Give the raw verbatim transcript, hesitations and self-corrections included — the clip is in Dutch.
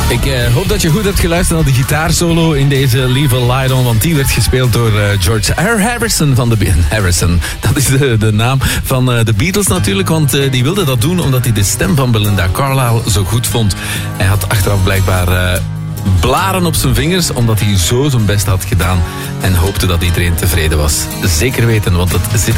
Ik uh, hoop dat je goed hebt geluisterd naar de gitaarsolo in deze Leave a Light On, want die werd gespeeld door uh, George Harrison van de Be- Harrison. Dat is de, de naam van uh, de Beatles natuurlijk, want uh, die wilde dat doen omdat hij de stem van Belinda Carlisle zo goed vond. Hij had achteraf blijkbaar uh, blaren op zijn vingers, omdat hij zo zijn best had gedaan en hoopte dat iedereen tevreden was. Zeker weten, want het zit